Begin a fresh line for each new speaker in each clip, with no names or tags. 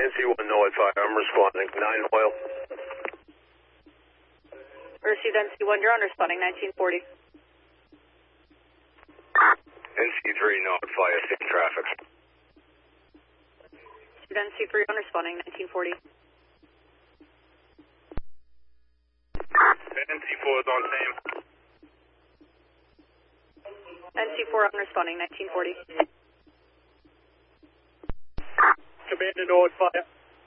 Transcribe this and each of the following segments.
NC1 Norwood Fire, I'm responding. 9 oil.
Received NC1, you're on responding, 1940.
NC3 Norwood Fire, same traffic.
Received NC3 on responding, 1940.
NC4 is on same.
NC4 on responding, 1940.
Commander Norwood Fire.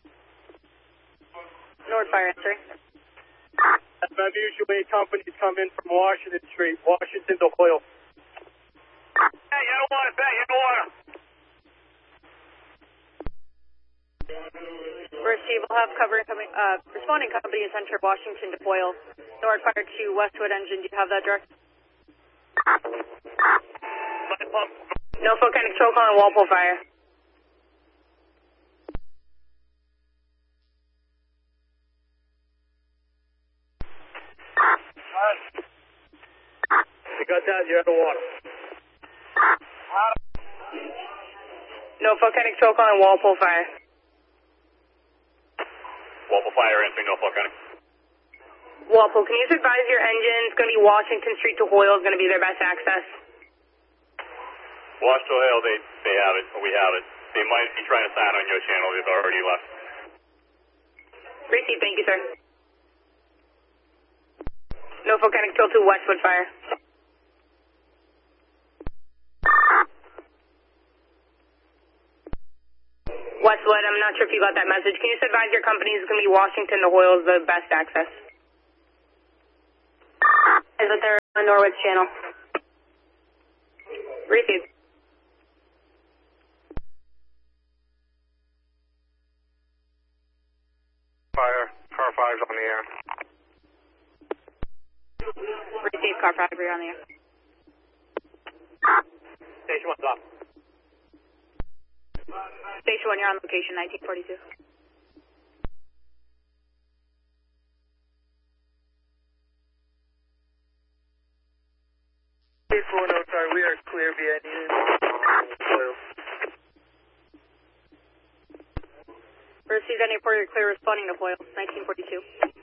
Norwood Fire answering.
I've usually companies come in from Washington Street, Washington to Hoyle.
Hey, you don't want it back, you don't want it.
Receive, we'll have covering coming, responding company is entered Washington to Boyle. Norwood Fire to Westwood engine, do you have that direct? Norfolk and control calling Walpole Fire.
You got that, you're out of water.
Norfolk and control calling Walpole Fire.
Walpole Fire answering Norfolk County.
Walpole, can you just advise your engine? It's going to be Washington Street to Hoyle is going to be their best access.
Wash to Hill, they have it, we have it. They might be trying to sign on your channel, they've already left.
Receive, thank you, sir. Norfolk and control to Westwood Fire. Westwood, I'm not sure if you got that message. Can you just advise your company is going to be Washington to Hoyle is the best access? Is what they're on Norwood's channel. Receive.
Fire, car 5's on the air.
Receive, car 5, you're on the air.
Station 1's off.
Station 1, you're on location, 1942.
Sorry, we are clear via
Received any report, you're clear responding to Hoyle, 1942.